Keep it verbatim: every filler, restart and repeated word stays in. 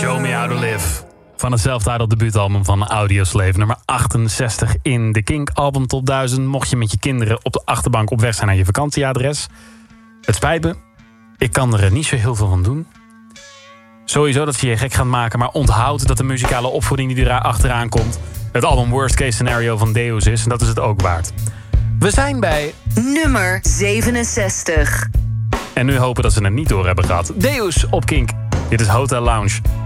Show Me How To Live. Van het self-titled debuutalbum van Audioslave. Nummer achtenzestig in de Kink Album Top duizend. Mocht je met je kinderen op de achterbank op weg zijn naar je vakantieadres. Het spijt me. Ik kan er niet zo heel veel van doen. Sowieso dat ze je gek gaan maken. Maar onthoud dat de muzikale opvoeding die er achteraan komt het album Worst Case Scenario van Deus is. En dat is het ook waard. We zijn bij nummer zevenenzestig. En nu hopen dat ze het niet door hebben gehad. Deus op Kink. Dit is Hotel Lounge.